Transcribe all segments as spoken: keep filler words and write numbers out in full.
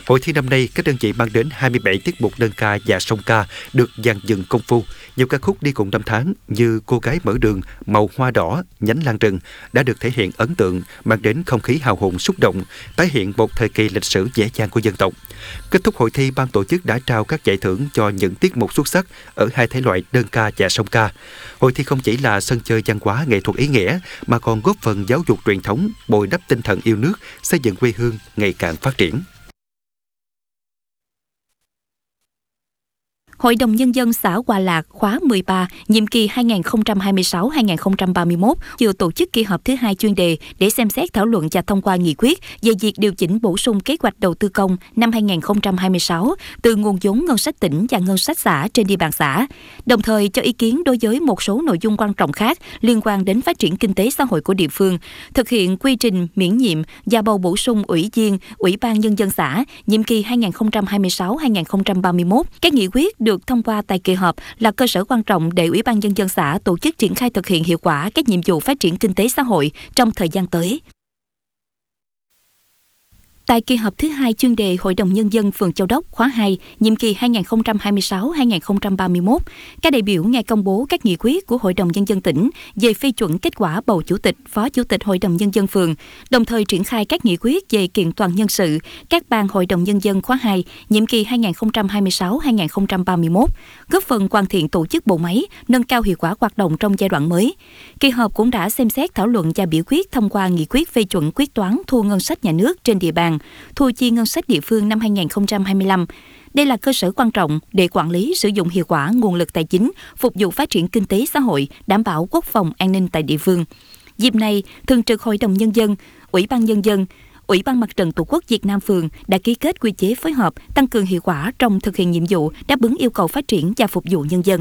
Hội thi năm nay, các đơn vị mang đến hai mươi bảy tiết mục đơn ca và song ca được dàn dựng công phu. Nhiều ca khúc đi cùng năm tháng như Cô gái mở đường, Màu hoa đỏ, Nhánh lan rừng đã được thể hiện ấn tượng, mang đến không khí hào hùng xúc động, tái hiện một thời kỳ lịch sử dễ dàng của dân tộc. Kết thúc hội thi, ban tổ chức đã trao các giải thưởng cho những tiết mục xuất sắc ở hai thể loại đơn ca và song ca. Hội thi không chỉ là sân chơi văn hóa nghệ thuật ý nghĩa mà còn góp phần giáo dục truyền thống, bồi đắp tinh thần yêu nước, xây dựng quê hương ngày càng phát triển. Hội đồng Nhân dân xã Hòa Lạc khóa mười ba, nhiệm kỳ hai nghìn không trăm hai mươi sáu đến hai nghìn không trăm ba mươi mốt vừa tổ chức kỳ họp thứ hai chuyên đề để xem xét thảo luận và thông qua nghị quyết về việc điều chỉnh bổ sung kế hoạch đầu tư công năm hai nghìn không trăm hai mươi sáu từ nguồn vốn ngân sách tỉnh và ngân sách xã trên địa bàn xã, đồng thời cho ý kiến đối với một số nội dung quan trọng khác liên quan đến phát triển kinh tế xã hội của địa phương, thực hiện quy trình miễn nhiệm và bầu bổ sung ủy viên Ủy ban Nhân dân xã nhiệm kỳ hai nghìn không trăm hai mươi sáu đến hai nghìn không trăm ba mươi mốt. Các nghị quyết được thông qua tại kỳ họp là cơ sở quan trọng để Ủy ban Nhân dân xã tổ chức triển khai thực hiện hiệu quả các nhiệm vụ phát triển kinh tế xã hội trong thời gian tới. Tại kỳ họp thứ hai chuyên đề Hội đồng Nhân dân phường Châu Đốc khóa hai, nhiệm kỳ hai nghìn không trăm hai mươi sáu đến hai nghìn không trăm ba mươi mốt, các đại biểu nghe công bố các nghị quyết của Hội đồng Nhân dân tỉnh về phê chuẩn kết quả bầu Chủ tịch, Phó Chủ tịch Hội đồng Nhân dân phường, đồng thời triển khai các nghị quyết về kiện toàn nhân sự các ban Hội đồng Nhân dân khóa hai, nhiệm kỳ hai nghìn không trăm hai mươi sáu đến hai nghìn không trăm ba mươi mốt, góp phần hoàn thiện tổ chức bộ máy, nâng cao hiệu quả hoạt động trong giai đoạn mới. Kỳ họp cũng đã xem xét thảo luận và biểu quyết thông qua nghị quyết phê chuẩn quyết toán thu ngân sách nhà nước trên địa bàn, thu chi ngân sách địa phương năm hai nghìn không trăm hai mươi lăm. Đây là cơ sở quan trọng để quản lý sử dụng hiệu quả nguồn lực tài chính, phục vụ phát triển kinh tế xã hội, đảm bảo quốc phòng an ninh tại địa phương. Dịp này, Thường trực Hội đồng Nhân dân, Ủy ban Nhân dân, Ủy ban Mặt trận Tổ quốc Việt Nam phường đã ký kết quy chế phối hợp tăng cường hiệu quả trong thực hiện nhiệm vụ đáp ứng yêu cầu phát triển và phục vụ nhân dân.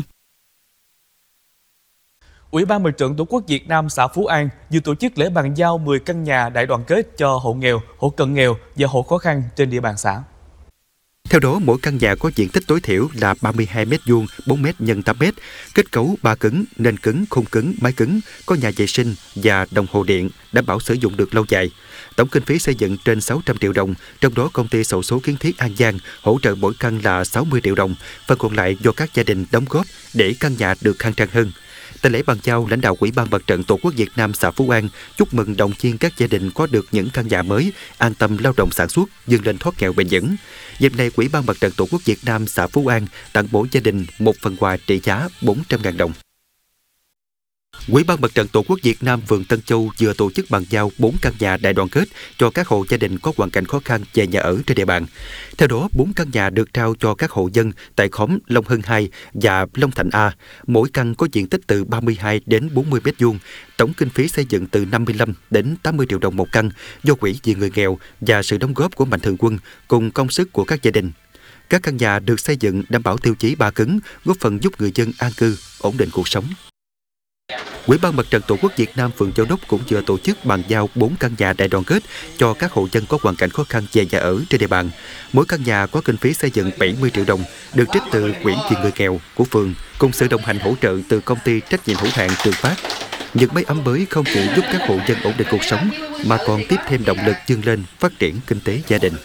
Ủy ban Mặt trận Tổ quốc Việt Nam xã Phú An vừa tổ chức lễ bàn giao mười căn nhà đại đoàn kết cho hộ nghèo, hộ cận nghèo và hộ khó khăn trên địa bàn xã. Theo đó, mỗi căn nhà có diện tích tối thiểu là ba mươi hai mét vuông, bốn mét nhân tám mét, kết cấu ba cứng, nền cứng, khung cứng, mái cứng, có nhà vệ sinh và đồng hồ điện, đảm bảo sử dụng được lâu dài. Tổng kinh phí xây dựng trên sáu trăm triệu đồng, trong đó công ty xổ số Kiến Thiết An Giang hỗ trợ mỗi căn là sáu mươi triệu đồng, phần còn lại do các gia đình đóng góp để căn nhà được khang trang hơn. Tại lễ bàn giao, lãnh đạo Ủy ban Mặt trận Tổ quốc Việt Nam xã Phú An chúc mừng động viên các gia đình có được những căn nhà mới, an tâm lao động sản xuất, vươn lên thoát nghèo bền vững. Dịp này, Ủy ban Mặt trận Tổ quốc Việt Nam xã Phú An tặng mỗi gia đình một phần quà trị giá bốn trăm nghìn đồng. Ủy ban Mặt trận Tổ quốc Việt Nam phường Tân Châu vừa tổ chức bàn giao bốn căn nhà đại đoàn kết cho các hộ gia đình có hoàn cảnh khó khăn về nhà ở trên địa bàn. Theo đó, bốn căn nhà được trao cho các hộ dân tại khóm Long Hưng hai và Long Thạnh A, mỗi căn có diện tích từ ba mươi hai đến bốn mươi mét vuông, tổng kinh phí xây dựng từ năm mươi lăm đến tám mươi triệu đồng một căn, do Quỹ vì người nghèo và sự đóng góp của Mạnh thường quân cùng công sức của các gia đình. Các căn nhà được xây dựng đảm bảo tiêu chí ba cứng, góp phần giúp người dân an cư, ổn định cuộc sống. Ủy ban Mặt trận Tổ quốc Việt Nam phường Châu Đốc cũng vừa tổ chức bàn giao bốn căn nhà đại đoàn kết cho các hộ dân có hoàn cảnh khó khăn về nhà ở trên địa bàn. Mỗi căn nhà có kinh phí xây dựng bảy mươi triệu đồng, được trích từ Quỹ vì người nghèo của phường, cùng sự đồng hành hỗ trợ từ công ty trách nhiệm hữu hạn Trường Phát. Những mái ấm mới không chỉ giúp các hộ dân ổn định cuộc sống mà còn tiếp thêm động lực vươn lên phát triển kinh tế gia đình.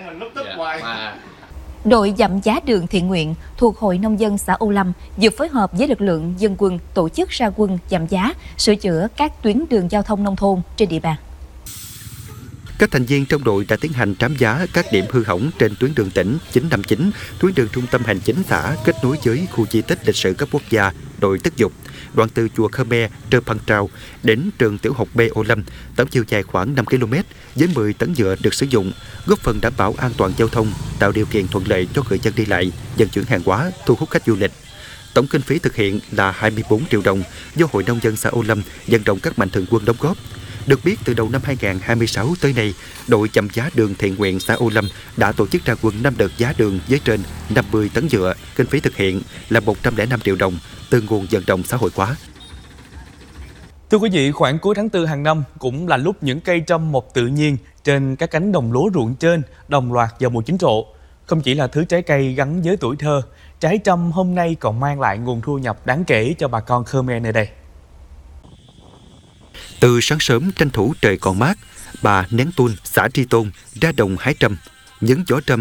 Đội dặm giá đường thiện nguyện thuộc Hội Nông dân xã Âu Lâm vừa phối hợp với lực lượng dân quân tổ chức ra quân dặm giá, sửa chữa các tuyến đường giao thông nông thôn trên địa bàn. Các thành viên trong đội đã tiến hành trám giá các điểm hư hỏng trên tuyến đường tỉnh chín năm chín, tuyến đường trung tâm hành chính xã kết nối với khu di tích lịch sử cấp quốc gia Đồi Tức Dục, đoạn từ chùa Khmer Trơ Păng Trao đến trường tiểu học B Âu Lâm, tổng chiều dài khoảng năm ki lô mét với mười tấn nhựa được sử dụng, góp phần đảm bảo an toàn giao thông, tạo điều kiện thuận lợi cho người dân đi lại, vận chuyển hàng hóa, thu hút khách du lịch. Tổng kinh phí thực hiện là hai mươi bốn triệu đồng do Hội Nông dân xã Âu Lâm vận động các mạnh thường quân đóng góp. Được biết, từ đầu năm hai nghìn không trăm hai mươi sáu tới nay, đội dặm giá đường thiện nguyện xã Âu Lâm đã tổ chức ra quân năm đợt giá đường với trên năm mươi tấn nhựa, kinh phí thực hiện là một trăm lẻ năm triệu đồng từ nguồn vận động xã hội hóa. Thưa quý vị, khoảng cuối tháng tư hàng năm cũng là lúc những cây trăm mọc tự nhiên trên các cánh đồng lúa ruộng trên đồng loạt vào mùa chín rộ. Không chỉ là thứ trái cây gắn với tuổi thơ, trái trăm hôm nay còn mang lại nguồn thu nhập đáng kể cho bà con Khmer nơi đây. Từ sáng sớm tranh thủ trời còn mát, bà Nén Tun, xã Tri Tôn ra đồng hái trâm. Những vỏ trâm